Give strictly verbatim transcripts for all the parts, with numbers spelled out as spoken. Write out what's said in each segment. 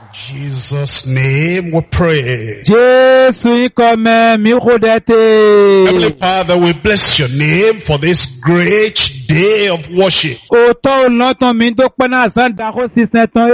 Jesus' name we pray. Jésù ikome mi kodete. Heavenly Father, we bless your name for this great day of worship. Òótọ́ olóòtọ́ mi tó pẹ́ náà sàn dàkó sísẹ tán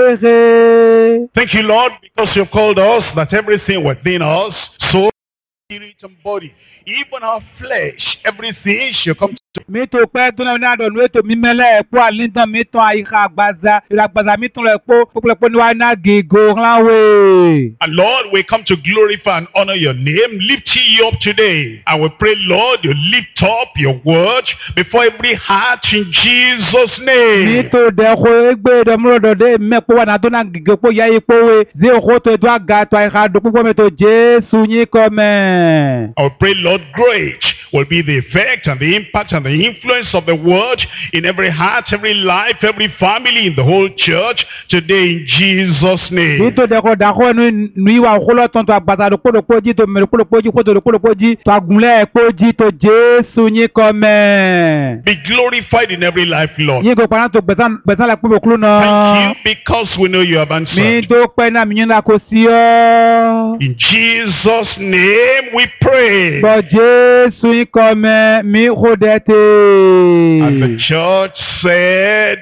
ere. Thank you, Lord, because you called us that everything within us, soul, spirit, and body, even our flesh, everything shall come to. Mi tó pẹ́ tó náà ní àdọ̀nù ètò mi mẹ́lẹ̀ ẹ̀kọ́ àlíntàn mi tán àyíká àgbàzà ìràgbàzà mi tún lọ ẹ̀kọ́ púpọ̀lọpọ̀ ní wàá ná gègò ńláwé. And Lord, we come to glorify and honor your name, lifting you up today. And we pray, Lord, you lift up your word before every heart in Jesus' Mi name. tó dẹ̀kọ́ égbé ìdọ̀múrọ̀dọ̀dé mẹ́pọ̀ wà náà tó náà gègé pọ̀ yá ipò wé. Zé òkú tó ètò àga tó àyíká àdó púpọ̀ mi tó Jésù yín kọ́ mẹ́. I pray, Lord, great will be the effect and the impact and the influence of the word in every heart, every life, every family, in the whole church today in Jesus' Mi name. tó dẹ̀kọ́ dàkọ́ nu nu ìwà òkúlọ̀ tán tó àgbàtà dòkódòkó jí tó mẹ́rin kólòkó jí kótó dòkódòkó jí tó àgúnlẹ̀ ẹ̀kọ́ jí tó Jésù yín kọ́ mẹ́. Be glorified in every life, Lord. Yín kò paná tó gbẹ̀sán gbẹ̀sán la pé òkúlù náà. Thank you because we know you have Mi answered. tó pẹ́ náà mi yín náà kò sí ọ́. In Jesus' name we pray. Bọ̀ Jésù yín kọ́ mẹ́ mi kò dẹ̀ And the tè. church said,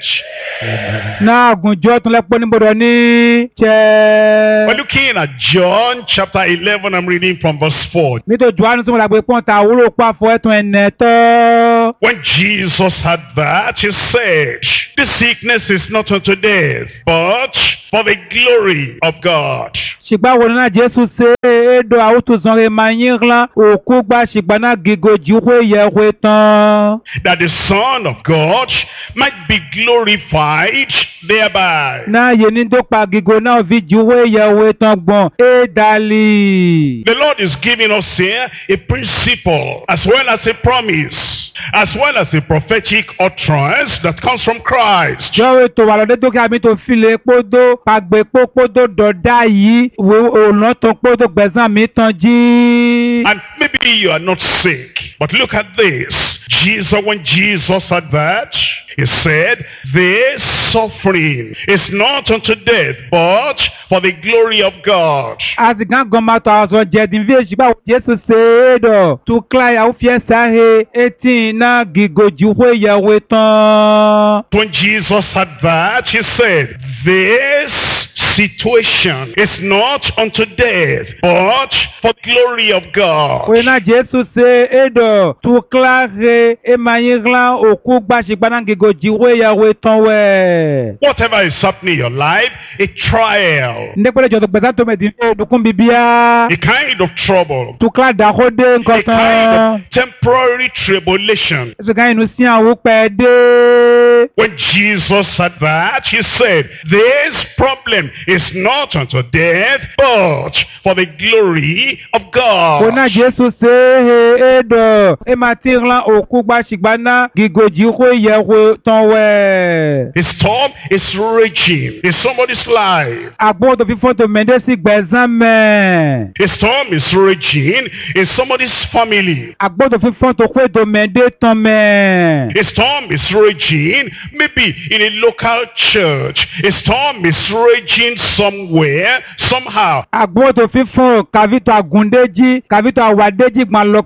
Náà àgùnjọ́ tún lẹ́pọ̀ níbodò ní we're jẹ́. looking at John chapter eleven. I'm reading from verse four. Mi tó Jòhánù tó mọ̀ làgbé pọ́n ta àwúrò pa fọ́ ẹ̀tún ẹ̀nẹ̀ tọ́. When Jesus had that, he said, this sickness is not unto death, but for the glory of God. Ṣìgbà wo náà Jésù ṣe é do àwùjọ sọ̀rọ̀ máa yín rán òkú gba ṣìgbà náà gígo jíwé yẹ̀wé tán. That the Son of God might be glorified thereby. Náà yé ní tó pa gígo náà fi jíwé yẹ̀wé tán gbọ̀n é dalí. The Lord is giving us here a principle as well as a promise, as well as a prophetic utterance that comes from Christ. Jọ́wé tó wà lọ́dẹ́ tó kí àmì tó file kpódó pàgbé kpódó dọ̀dá yìí wo ònà tó kpódó gbẹ̀sán mi tán jí. And maybe you are not sick, but look at this. Jesus, when Jesus had that, he said, this suffering is not unto death, but for the glory of God. Àsìkò gọ́mà tó àwọn jẹ̀dín fi èsì báwo Jésù ṣe é dọ̀ tó kíláyà ó fi ẹ̀sà he etí iná gígo jíwé yẹ̀wé tán. When Jesus had that, he said, this situation is not unto death, but for the glory of God. Wọ́n náà Jésù ṣe é dọ̀ tó kíláyà ẹ̀ máa yín rán òkú gbàṣìgbà náà gígo jíwé yẹ̀wé tán wẹ̀. Whatever is happening in your life, a trial, Ndékpẹ́lẹ́ jọ̀dọ̀ gbẹ̀sán tó mẹ̀ dín ní òdùkún bíbíà. a kind of trouble, Tó kíláyà dàkó dé a nǹkan kind tán. of temporary tribulation. Ẹ̀sùn kan inú sí àwọn pẹ̀ dé. When Jesus said that, he said, this problem is not unto death, but for the glory of Wọ́n náà God. Jésù ṣe é é dọ̀ ẹ̀ máa ti rán òkú gbàṣìgbà náà gígojì kó yẹ̀wò tán wẹ̀. The storm is raging in somebody's life. Àgbọ̀n tó fi fọ́tò mẹ́ndé sí gbẹ̀sán mẹ́. A storm is raging in somebody's family. Àgbọ̀n tó fi fọ́tò kó ètò mẹ́ndé tán mẹ́. A storm is raging maybe in a local church. A storm is raging somewhere, somehow. Àgbọ̀n tó fi fún kàvítọ̀ àgùndéjì kàvítọ̀ àwàdéjì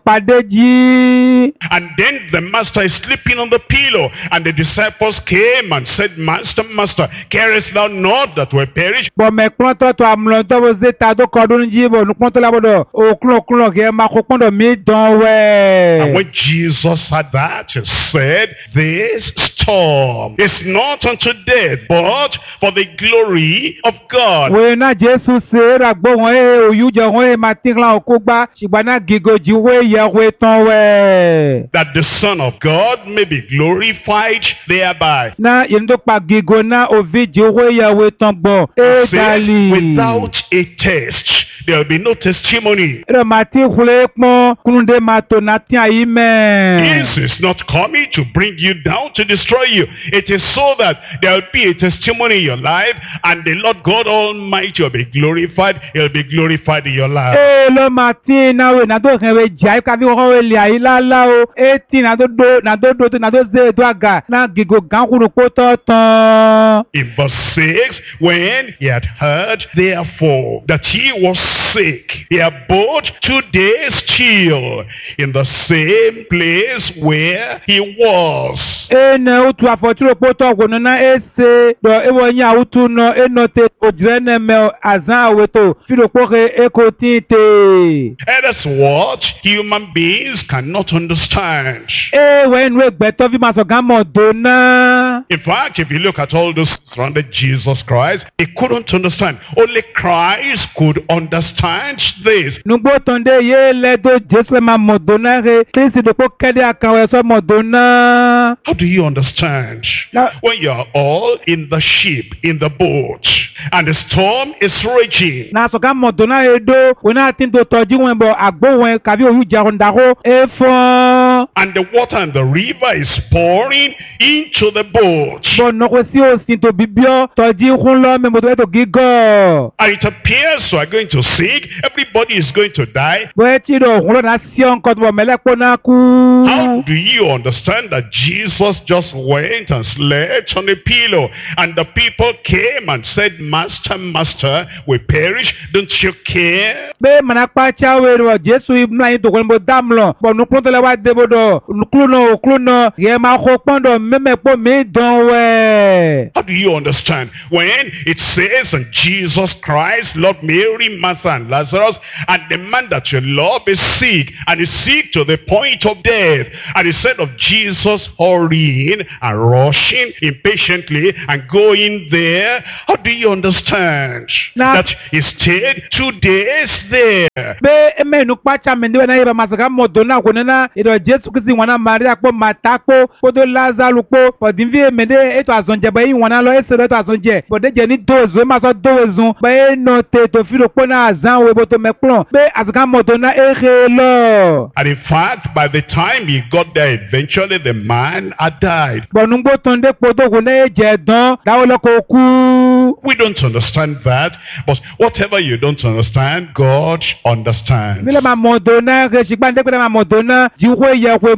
gbàlọ́pàdéjì. And then the master is sleeping on the pillow. And the disciples came and said, Master, Master, carest thou not that we perish? Bọ̀mẹ̀ kúrọ́tọ̀ tó àmúlọ́tọ̀ bó ṣe ta tó kọ́dún jí bọ̀ nùpọ́ntọ́ lábọ̀dọ̀ òkúrọ̀kúrọ̀ kí ẹ máa kó pọ́ndọ̀ mí dán And wẹ̀. when Jesus had that, he said, this storm is not unto death, but for the glory of God. Wọ́n náà Jésù ṣe é ràgbọ́ wọn ẹ̀ òyújọ wọn ẹ̀ máa tí ń ra òkú gbá ṣùgbọ́n náà gígojì wọ́n yẹ̀wò tán wẹ̀. That the Son of God may be glorified thereby. Na yẹn tó pa gígo náà òfìjì wọ́n yẹ̀wò tán gbọ̀ ẹ̀ Say, dàlí. without a test, there will be no testimony. Ero mati hule kpon kunde mato nati ayi me. Jesus is not coming to bring you down to destroy you. It is so that there will be a testimony in your life, and the Lord God Almighty will be glorified. He will be glorified in your life. E lo mati na we na do kenwe jai ka vi ho we li ayi la la o. Eti na do do na do do na do ze do aga na gigo gan kunu ko to tan. In verse six, when he had heard therefore that he was sick, he abode two days still in the same place where he was. Ene utu afotiro poto gono na ese do ewo nya utu no enote odrene me azan weto filo poke ekotite. And that's what human beings cannot understand. E when we gbeto vi maso gamo dona. In fact, if you look at all those surrounded Jesus Christ, he couldn't understand. Only Christ could understand this. Nugbo tonde ye le do Jesu ma modona re Kristi do ko kede akawe so modona. How do you understand? Now, When you are all in the ship, in the boat, and the storm is raging, na so ga modona edo wona tin do toji wen bo agbo wen kabi oyu jaron daro e fon. and the water and the river is pouring into the boat, Bo no ko si o sin to bibio toji hun lo me modo to gigo. and it appears we are going to sink, everybody is going to die. Bo ti do hun lo na si on ko bo mele ko na ku. How do you understand that Jesus just went and slept on a pillow, and the people came and said, Master, Master, we perish, don't you care? Be mana pa cha we ro Jesu ibna yin to ko bo damlo. Bo nu klo to le wa de bo do. Klu no klu no ye ma ko pondo meme po mi don we. How do you understand when it says, and Jesus Christ loved Mary, Martha, and Lazarus, and the man that you love is sick, and is sick to the point of death, and instead of Jesus hurrying and rushing impatiently and going there, how do you understand Now- that he stayed two days there? Be eme nu pa cha me ni we na ye ba masaka modona ko na ido Jesu Kristi wana Maria po matako ko do Lazarus po po din vi me de eto azonje ba yin wana lo ese eto azonje bo de je ni dozo ma so dozun ba e no te to fi ro po na azan we bo to me plon be azaka modona e he lo. And in fact, by the time he got there, eventually the man had died. Bo nu gbo ton de po do ko na e je dan dawo lo ko ku. We don't understand that, but whatever you don't understand, God understands. Vile ma modona re sigba de ko ma modona ji ho ye ko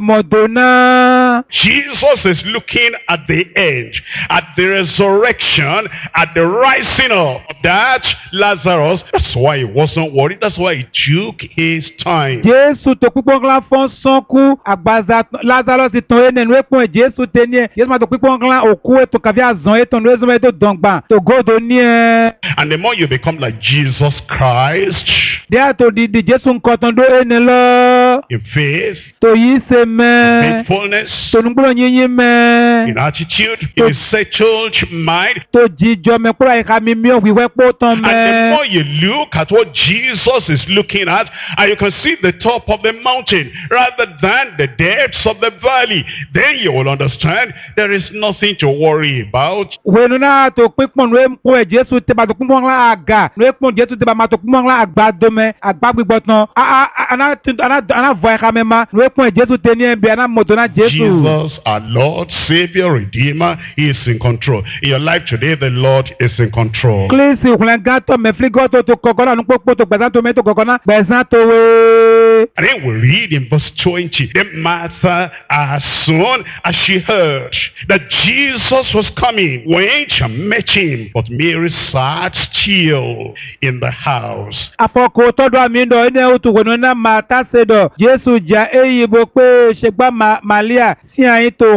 modona. Jesus is looking at the end, at the resurrection, at the rising up of that Lazarus. That's why he wasn't worried. That's why he took his time. Jesu to pipo ngla fon sonku agbaza Lazarus ton ene nu epon Jesu teni Jesu ma to pipo ngla oku e to kavia azon e ton rezo me to dongba to godo ni e And the more you become like Jesus Christ, dia to di di Jesu nko ton do ene lo in faith, to yi se me faithfulness, to nugbo yin me in attitude, in a settled mind, to jijo me kura e ka mi mi o wiwe po ton and the me more you look at what Jesus is looking at, and you can see the top of the mountain rather than the depths of the valley, then you will understand there is nothing to worry about. wenu na to pipon nu empo e Jesu te ba to pipo ngla aga nu epon Jesu te ba ma to pipo ngla agbado me agbagbo ton a a ana ana ana vo e ka me ma nu epon Jesu teni e bi ana moto na Jesu. Jesus, our Lord, Savior, Redeemer, He is in control. In your life today, the Lord is in control. Klesi ukulen gato me fligoto to kokona nu popo to gbezan to me to kokona gbezan to we. And then we read in verse twenty, then Martha, as soon as she heard that Jesus was coming, went and met him. But Mary sat still in the house. Apoko todo amindo ene utu wenu na mata sedo Jesu ja eyi bo pe segba ma Maria si ayin to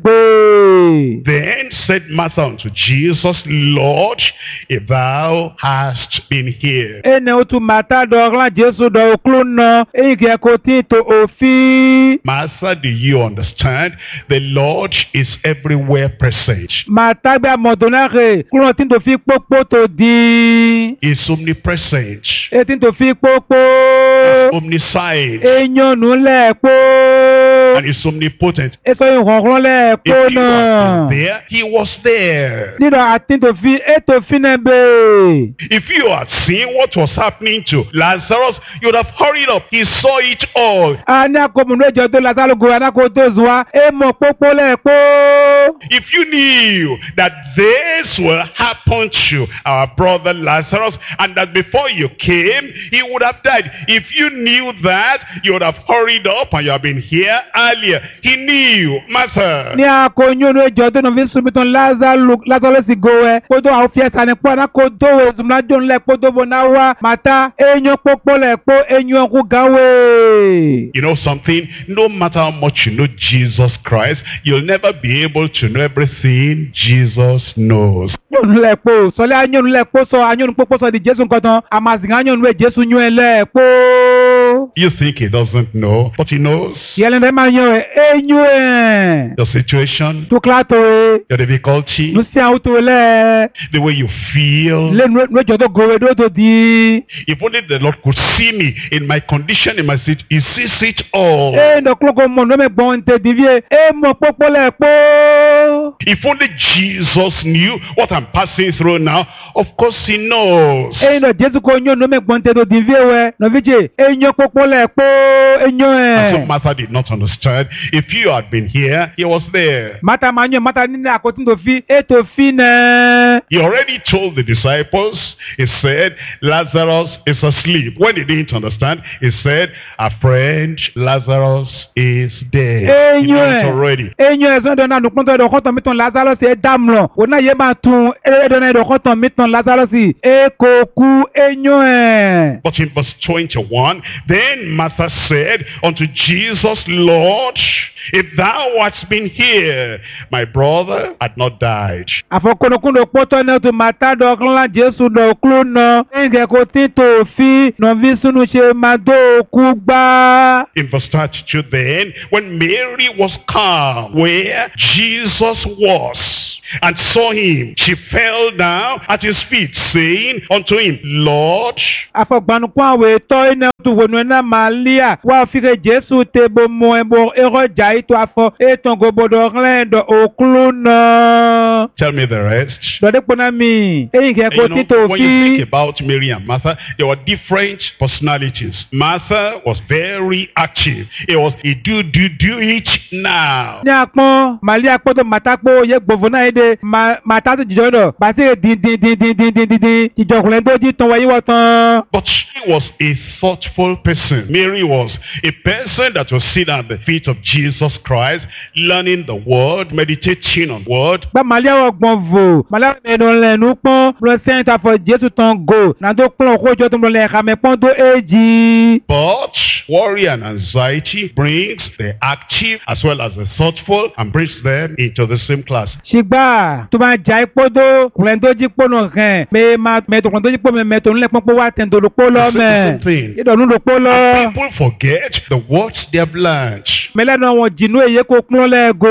kwegbe. Then said Martha unto Jesus, Lord, if thou hast been here, Ene utu mata do ran Jesu do oklu no eyin Ẹ̀ǹgẹ̀ kò tí tó òfin. Martha, do you understand? The Lord is everywhere present. Màtá gbé àmọ̀dùn náà rè kúrò tí tó fi pópó tó dín. He's omnipresent, Etí tó fi pópó. omniscient, Enyọ̀nù lẹ́ẹ̀pó. and he's omnipotent. Èso ìhọ̀hún lẹ́ẹ̀pó If you had náà. been there, he was there. Nínú àti tó fi ètò fínẹ́bẹ̀. If you had seen what was happening to Lazarus, you would have hurried up. He saw it all. Àní àkọ́mùnú ẹ̀jọ̀ tó Lásárù gòrò ànákò tó zùwà. Èmọ̀ pópó lẹ́ẹ̀pó. If you knew that this will happen to our brother Lazarus, and that before you came, he would have died. If you knew that, you would have hurried up and you have been here earlier. He knew, Martha. Ní àkọ́nyọ́nù ẹ̀jọ̀ tó nà fi sunmi tán Lásárù sì gòwẹ̀. Kótó àwọn fiẹ́sà ní pọ́ ànákò tó wẹ̀ zùmùlájò ńlẹ̀ kótó bò náà wá. Màtá èèyàn pópó lẹ́ẹ̀pó èèyàn kú gáwé. You know something? No matter how much you know Jesus Christ, you'll never be able to know everything Jesus knows. Anyọ̀nù lẹ́ẹ̀pó sọlẹ̀ anyọ̀nù lẹ́ẹ̀pó sọ anyọ̀nù pópó sọ di Jésù nǹkan tán. Àmàzìn anyọ̀nù ẹ̀ Jésù yún ẹ lẹ́ẹ̀pó. You think he doesn't know, but he knows Yẹlẹ́ndẹ́ máa yan ẹ̀ èèyàn ẹ̀. the situation, Tó kílátò ẹ̀. the difficulty, Lùsí àwọn tó lẹ̀. the way you feel. Lẹ́nu ẹ̀jọ̀ tó gòwé dó tó di. If only the Lord could see me in my condition, in my seat, he sees it all. Ẹ̀ ǹdọ̀kúlọ̀kọ̀ mọ̀ ní ọmọ ẹ̀gbọ́n tẹ̀ dìbíyẹ. Ẹ̀ mọ̀ pópó lẹ́ẹ̀pó. If only Jesus knew what I'm passing through now, of course he knows. Ẹ̀ ǹdọ̀ Jésù kò yán ní ọmọ ẹ̀gbọ́n tẹ̀ tó dìbíyẹ wẹ̀. Nọ̀fíjì ẹ̀ yán pópó lẹ́ẹ̀pó ẹ̀yán And so ẹ̀. Martha did not understand. If you had been here, he was there. Mata máa yán mata nínú àkótí tó fi ètò fi nà. He already told the disciples, he said, Lazarus is asleep. When they didn't understand, he said, a friend, Lazarus is dead. He knew it Ẹ̀yán ẹ̀. already. Ẹ̀yán ẹ̀ sọ́dọ̀ náà nùpọ́n tó ẹ̀dọ̀ kọ́tàn mi tàn Lásárù ẹ̀ dàmúlọ̀. Òun náà yẹ máa tún ẹ̀dọ̀ náà ẹ̀dọ̀ kọ́tàn mi tàn Lásárù ẹ̀ kò kú ẹ̀yán ẹ̀. But in verse twenty-one, then Martha said unto Jesus, Lord, if thou hadst been here, my brother had not died. Àfọkùnukùn pọ́tọ́ náà tó máa tá dọ̀kúnlá Jésù dọ̀kúlù náà. Ẹ̀ǹgẹ̀ kò tí tó fi nọ̀ví sínú ṣe máa dóòkú gbá. In verse thirty-two, then, when Mary was come where Jesus was, and saw him, she fell down at his feet, saying unto him, Lord, Àfọ̀gbànukún àwẹ̀ tọ́ iná tó wọnú iná Màlíà wá fíkẹ́ Jésù tebo mọ ẹbọ ẹrọ̀jà ètò àfọ ètò gòbòdò ọ̀rẹ́dọ̀ òkúlù náà. tell me the rest. Dọ̀dẹ́pọ̀ náà mi, ẹ̀yìn kẹ́ And kó you know, títò when you fi. think about Mary and Martha, there were different personalities. Martha was very active. It was a do, do, do it now. Ní àpọ́n, Màlíà pọ́tọ́ màtápọ̀ yẹ gbòvó náà yẹ de màtá tó jìjọ́ dọ̀. Bàtí dín dín dín dín dín dín dín dín ìjọkùnrin tó jí tán wáyé wọ́ tán. But she was a thoughtful person. Mary was a person that was sitting at the feet of Jesus Christ, learning the word, meditating on word. Gba Màlíà wọ gbọ̀n vò. Màlíà mẹ́nu lẹ́nu pọ́n. Lọ sẹ́yìn tá a fọ Jésù tán gò. Nà tó pọ́n òkú tó lọ ẹ̀ka mẹ́pọ́n tó èjì. But worry and anxiety brings the active as well as the thoughtful and brings them into the same class. Ṣìgbà tó máa jà ipò tó kùnrin tó jí pò náà hàn. Mẹ máa mẹ́tò kùnrin tó jí pò mẹ mẹ́tò ńlẹ̀ pọ́npọ́ wá tẹ̀ ǹdòdò pò lọ mẹ́. Ìdọ̀nù ló pò lọ. And people forget the words they have learned. Mẹ́lẹ́nu àwọn jìnnú èyí kò kún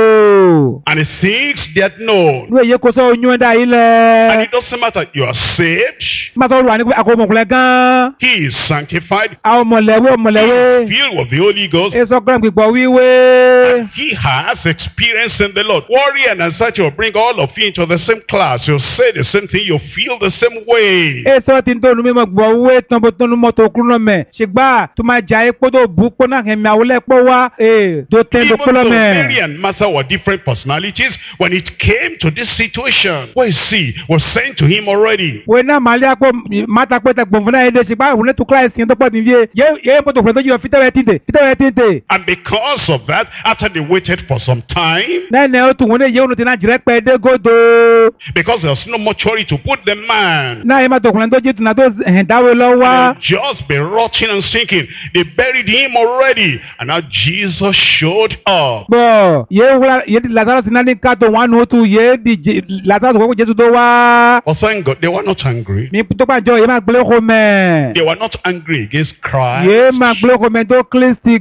lẹ́gò. And the things they had known. Nú èyí kò sọ oyún ẹ̀dá yìí And lẹ̀. it doesn't matter. You are saved. Má sọ wà ní àkókò ọmọkùnrin gan. He is sanctified. Àwọn ọmọlẹ́wé ọmọlẹ́wé. Filled with the Holy Ghost. Èso gbọ́dọ̀ gbìgbọ́ wíwé. He has experience in the Lord. Worry and anxiety will bring all of you into the same class. You'll say the same thing. You'll feel the same way. Èso tí ń tó nu mímọ gbọ́ wíwé tán bó tó nu mọ́tò kúrú náà mẹ́. Ṣìgbà tó máa jà ipò tó bú pọ́ náà hẹ̀mí àwọlẹ́ pọ́ wá. Ee tó tẹ́ Even ǹdò pọ́ lọ though mẹ́. Mary and Martha were different personalities, when it came to this situation, what you see was sent to him already. Wọ́n náà Màlíà pọ̀ máta pé tẹ gbọ̀n fún náà yẹn dé ṣìgbà òun ní tó kíláàsì yẹn tó pọ̀ ní fíye. Yẹ́ mọ́tò kùnrin tó yọ fítẹ́wẹ́ tìǹtẹ̀ fítẹ́wẹ́ tìǹtẹ̀. And because of that, after they waited for some time, Náà ní ẹ̀ ó tún wọn ní yẹ́ òun ti náà jìrẹ́ pẹ́ bọ̀dé gòdò. Because there's no mortuary to put the man. Náà yẹn máa tọkùnrin tó jí tùnà tó hẹ̀ dáwé lọ́wọ́. And he'd just been rotting and sinking. They buried him already. And now Jesus showed up. Bọ̀ yé wúlá yé di Lazarus náà ní ká tó wọn nù tù yé di Lazarus kọ́kọ́ Jésù tó wá. But thank God, they were not angry. Mi tó bá jọ yé máa gbélé kó mẹ́. They were not angry against Christ. Yé máa gbélé kó mẹ́ tó Kristi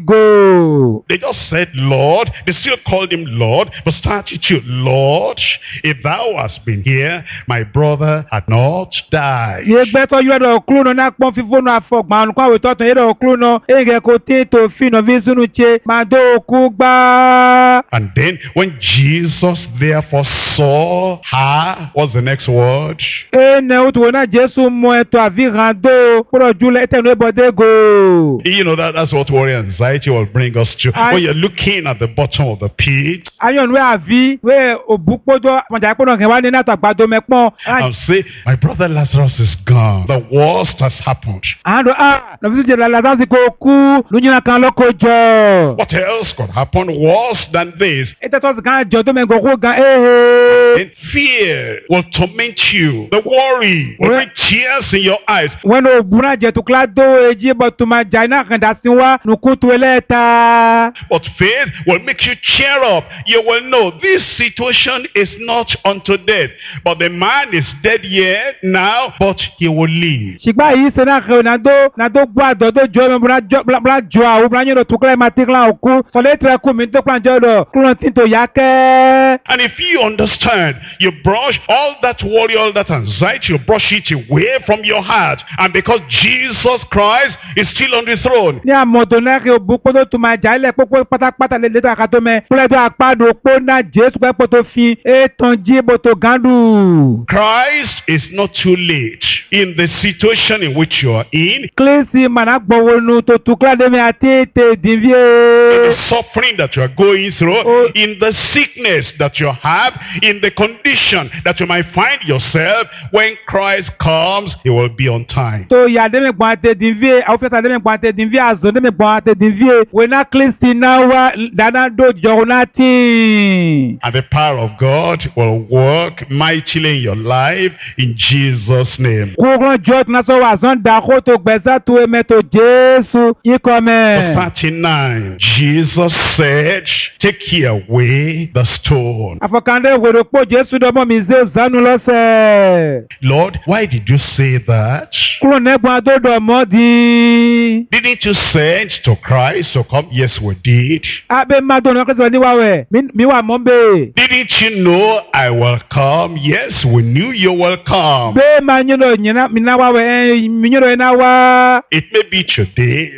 gò. They just said, Lord. They still called him Lord. But attitude, Lord, if thou hast been here, my brother had not died. Yé gbẹ́tọ̀ yóò dọ̀ kúrò náà náà pọ́n fífó náà fọgbọ́n àlùkò àwòtọ́ tán yé dọ̀ kúrò náà. Èyí kò tí tó fi náà fi sínú tse máa dó okú gbá. And then when Jesus therefore saw her, what's the next word? Ẹ nẹ o tó wọn náà Jésù mọ ẹ̀tọ́ àfihàn dó kúrò jùlọ ẹ̀tẹ̀nu ẹ̀bọ̀dé gò. You know, that, that's what worry and anxiety will bring us to. I, when you're looking at the bottom of the pit. Ayọ̀nù ẹ̀ àví wẹ́ òbúkpọ́jọ́ àmọ̀jà ìpọ́nà kẹwàá ní nàtọ̀ àgbàdo mẹ́pọ́n. And say, my brother Lazarus is gone. The worst has happened. Àádọ́ à lọ́fíìsì jẹ́ Lazarus kò kú lóyún kan lọ́kọ̀ jọ. What else could happen worse than this? Ètò tó sì kàn jọ tó mẹ́gbọ̀n kó gan éhe. And fear will torment you. The worry will bring tears in your eyes. Wọ́n ní òbúra jẹ̀tù kílá dó èjì bọ̀ tó máa jà iná kan dà sí wa nùkú tó ẹlẹ́ta. But faith will make you cheer up. You will know this situation is not unto death. But the man is dead yet now, but he will live. Ṣìgbà yìí ṣe náà kẹ́ nàdó nàdó gbọ́ àdó tó jọ ẹ̀ bọ́lá jọ àwọn obìnrin yẹn lọ tó kílá ẹ̀ máa tí kílá òkú. Fọlẹ́ tẹ̀ kú mi tó kúrò jọ lọ kúrò tí tó yá kẹ́. And if you understand, you brush all that worry, all that anxiety, you brush it away from your heart. And because Jesus Christ is still on the throne. Ní àmọ̀tò náà kí o bú kótó tó máa jà ilẹ̀ pópó pátápátá lè létò àkàtó mẹ́. Púlẹ̀tò àpáàdò pó náà Jésù pẹ́ pọ̀tò fi ètò jí bòtò gándù. Christ is not too late in the situation in which you are in. Kílísì màná gbọ̀wọ́nu tó tu kíládé mi àti ètè ìdìbíyé. In the suffering that you are going through, oh. In the sickness that you have, in the condition that you might find yourself, when Christ comes, he will be on time. Tó yà dẹ́mi gbọ́n àti ìdìbíyé, àwọn fẹ́ta dẹ́mi gbọ́n àti ìdìbíyé, àzọ̀ dẹ́mi gbọ́n àti ìdìbíyé. Wẹ́nà Kílísì náà wá dáná dó jọ̀ọ́ náà tì. And the power of God will work mightily in your life in Jesus' name. Kúrò jọ́ tí náà sọ wà zọ́n dà kó tó gbẹ̀sà tó ẹ̀mẹ́ tó Jésù ikọ̀ mẹ́. thirty-nine, Jesus said, take ye away the stone. Àfọ̀kàndé wèrè pọ̀ Jésù dọ́mọ́ mi zé zánú lọ́sẹ̀. Lord, why did you say that? Kúrò nẹ́gbọ̀n àdódò mọ́ di. Didn't you send to Christ to come? Yes, we did. Abẹ́ máa dọ̀nà kẹ́sìtì níwá wẹ̀, mi wà mọ́ bẹ́ẹ̀. Didn't you know I will come? Yes, we knew you will come. Bẹ́ẹ̀ máa nyẹ́ lọ nyẹ́ mi náà wá wẹ̀ ẹ́ mi nyẹ́ lọ yẹn náà wá. It may be today.